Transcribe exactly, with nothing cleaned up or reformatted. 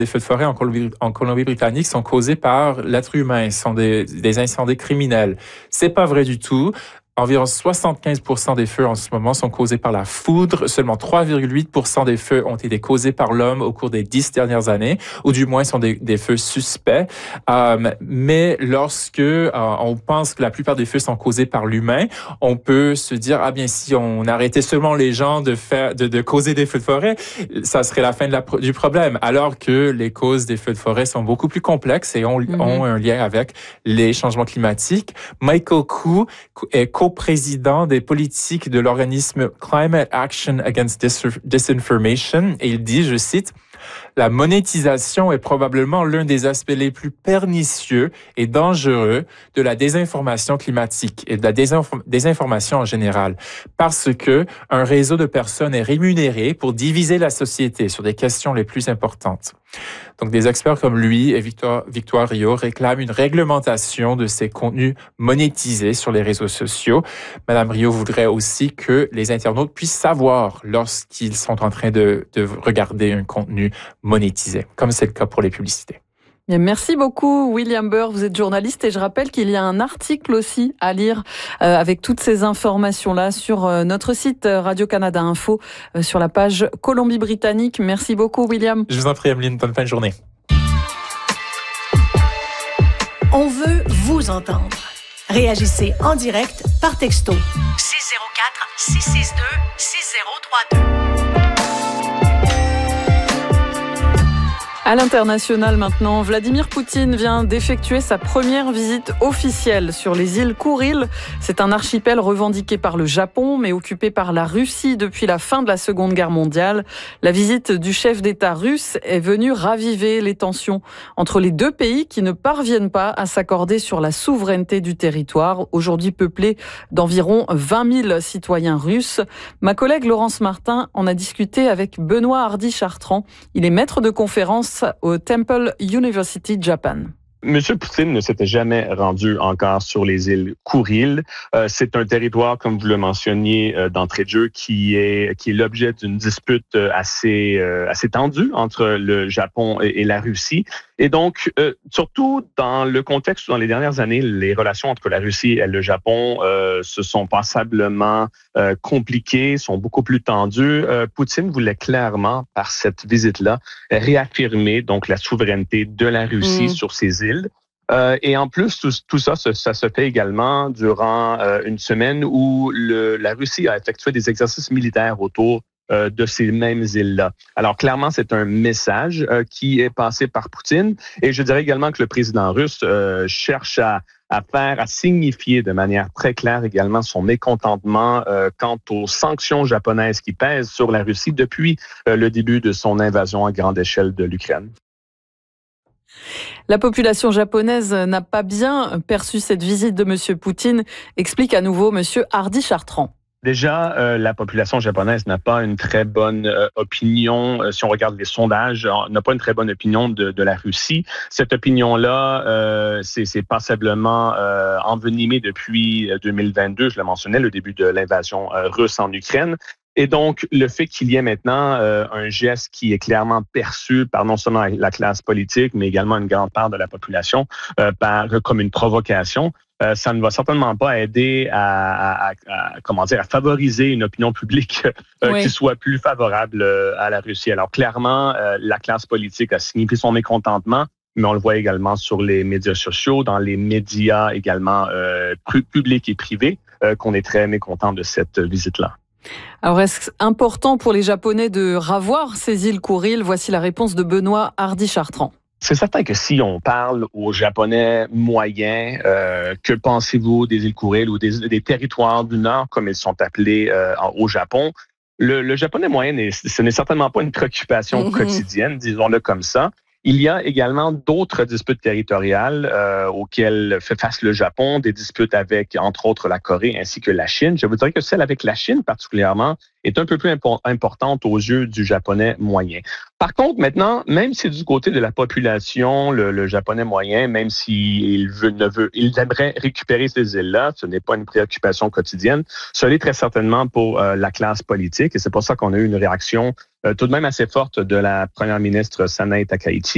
Les feux de forêt en Colombie, en Colombie-Britannique sont causés par l'être humain, sont des, des incendies criminels. C'est pas vrai du tout. Environ soixante-quinze pour cent des feux en ce moment sont causés par la foudre. Seulement trois virgule huit pour cent des feux ont été causés par l'homme au cours des dix dernières années, ou du moins sont des, des feux suspects. Euh, mais lorsque euh, on pense que la plupart des feux sont causés par l'humain, on peut se dire, ah bien, si on arrêtait seulement les gens de faire, de, de causer des feux de forêt, ça serait la fin de la, du problème. Alors que les causes des feux de forêt sont beaucoup plus complexes et ont, mm-hmm. ont un lien avec les changements climatiques. Michael Koo est co-président des politiques de l'organisme Climate Action Against Disinformation, et il dit, je cite, « La monétisation est probablement l'un des aspects les plus pernicieux et dangereux de la désinformation climatique et de la désinform- désinformation en général, parce que un réseau de personnes est rémunéré pour diviser la société sur des questions les plus importantes. » Donc, des experts comme lui et Victoire, Victoire Rio réclament une réglementation de ces contenus monétisés sur les réseaux sociaux. Madame Rio voudrait aussi que les internautes puissent savoir lorsqu'ils sont en train de, de regarder un contenu monétisé, comme c'est le cas pour les publicités. Merci beaucoup William Burr, vous êtes journaliste et je rappelle qu'il y a un article aussi à lire euh, avec toutes ces informations-là sur euh, notre site euh, Radio-Canada Info, euh, sur la page Colombie-Britannique. Merci beaucoup William. Je vous en prie Emeline, bonne fin de journée. On veut vous entendre. Réagissez en direct par texto. six zéro quatre six six deux six zéro trois deux. À l'international maintenant, Vladimir Poutine vient d'effectuer sa première visite officielle sur les îles Kouril. C'est un archipel revendiqué par le Japon, mais occupé par la Russie depuis la fin de la Seconde Guerre mondiale. La visite du chef d'État russe est venue raviver les tensions entre les deux pays qui ne parviennent pas à s'accorder sur la souveraineté du territoire, aujourd'hui peuplé d'environ vingt mille citoyens russes. Ma collègue Laurence Martin en a discuté avec Benoît Hardy-Chartrand. Il est maître de conférence au Temple University Japan. Monsieur Poutine ne s'était jamais rendu encore sur les îles Kouril. Euh, c'est un territoire, comme vous le mentionniez euh, d'entrée de jeu, qui est qui est l'objet d'une dispute euh, assez euh, assez tendue entre le Japon et, et la Russie. Et donc, euh, surtout dans le contexte où dans les dernières années, les relations entre la Russie et le Japon euh, se sont passablement euh, compliquées, sont beaucoup plus tendues. Euh, Poutine voulait clairement, par cette visite-là, réaffirmer donc la souveraineté de la Russie mmh. sur ces îles. Euh, et en plus, tout, tout ça, ça, ça se fait également durant euh, une semaine où le, la Russie a effectué des exercices militaires autour euh, de ces mêmes îles-là. Alors clairement, c'est un message euh, qui est passé par Poutine. Et je dirais également que le président russe euh, cherche à à faire, à signifier de manière très claire également son mécontentement euh, quant aux sanctions japonaises qui pèsent sur la Russie depuis euh, le début de son invasion à grande échelle de l'Ukraine. La population japonaise n'a pas bien perçu cette visite de M. Poutine, explique à nouveau M. Hardy-Chartrand. Déjà, euh, la population japonaise n'a pas une très bonne euh, opinion, euh, si on regarde les sondages, n'a pas une très bonne opinion de, de la Russie. Cette opinion-là, euh, c'est, c'est passablement euh, envenimée depuis deux mille vingt-deux, je le mentionnais, le début de l'invasion euh, russe en Ukraine. Et donc, le fait qu'il y ait maintenant euh, un geste qui est clairement perçu par non seulement la classe politique, mais également une grande part de la population euh, par, comme une provocation, Euh, ça ne va certainement pas aider à, à, à, comment dire, à favoriser une opinion publique euh, oui. qui soit plus favorable euh, à la Russie. Alors clairement, euh, la classe politique a signifié son mécontentement, mais on le voit également sur les médias sociaux, dans les médias également euh, publics et privés, euh, qu'on est très mécontent de cette visite-là. Alors, est-ce important pour les Japonais de ravoir ces îles Kouril? Voici la réponse de Benoît Hardy-Chartrand. C'est certain que si on parle aux Japonais moyens, euh, que pensez-vous des îles Kouril ou des, des territoires du Nord, comme ils sont appelés euh, au Japon? Le, le Japonais moyen, n'est, ce n'est certainement pas une préoccupation mm-hmm. quotidienne, disons-le comme ça. Il y a également d'autres disputes territoriales euh, auxquelles fait face le Japon, des disputes avec, entre autres, la Corée ainsi que la Chine. Je vous dirais que celle avec la Chine particulièrement est un peu plus impo- importante aux yeux du Japonais moyen. Par contre, maintenant, même si du côté de la population, le, le Japonais moyen, même s'il veut, ne veut, il aimerait récupérer ces îles-là, ce n'est pas une préoccupation quotidienne, ce l'est très certainement pour euh, la classe politique et c'est pour ça qu'on a eu une réaction euh, tout de même assez forte de la première ministre Sanae Takaichi